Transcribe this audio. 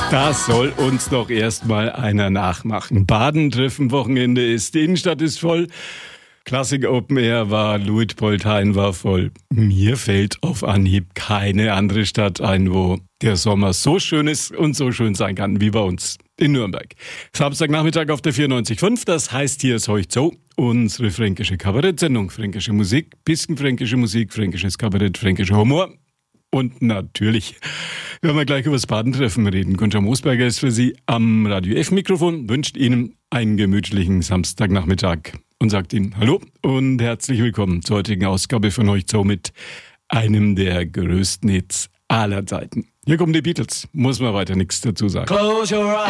Das soll uns doch erstmal einer nachmachen. Baden-Treffen-Wochenende ist, die Innenstadt ist voll. Klassik Open Air war, Luitpoldhain war voll. Mir fällt auf Anhieb keine andere Stadt ein, wo der Sommer so schön ist und so schön sein kann wie bei uns in Nürnberg. Samstagnachmittag auf der 94.5, das heißt, hier ist heute so unsere fränkische Kabarettsendung. Fränkische Musik, bisschen fränkische Musik, fränkisches Kabarett, fränkischer Humor. Und natürlich werden wir gleich über das Badentreffen reden. Gunter Moosberger ist für Sie am Radio F-Mikrofon, wünscht Ihnen einen gemütlichen Samstagnachmittag und sagt Ihnen Hallo und herzlich willkommen zur heutigen Ausgabe von euch so mit einem der größten Hits aller Zeiten. Hier kommen die Beatles, muss man weiter nichts dazu sagen. Close your eyes.